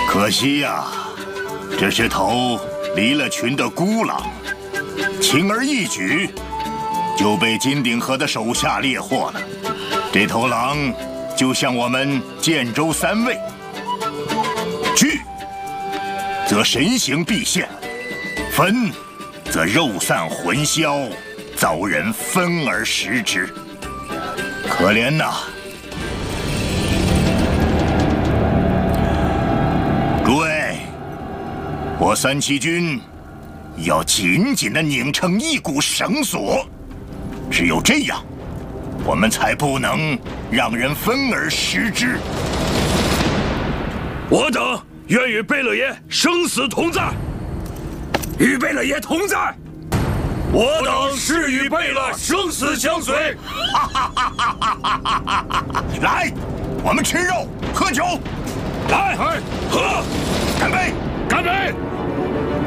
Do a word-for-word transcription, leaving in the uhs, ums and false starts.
可惜呀、啊，这是头离了群的孤狼，轻而易举就被金鼎河的手下猎获了。这头狼就像我们建州三位，聚则神形毕现，分则肉散魂消，遭人分而食之。可怜呐！诸位，我三七军要紧紧地拧成一股绳索，只有这样，我们才不能让人分而食之。 我等愿与贝勒爷生死同在，与贝勒爷同在。我等誓与贝勒生死相随。 来，我们吃肉喝酒， 来，喝， 干杯！ 干杯！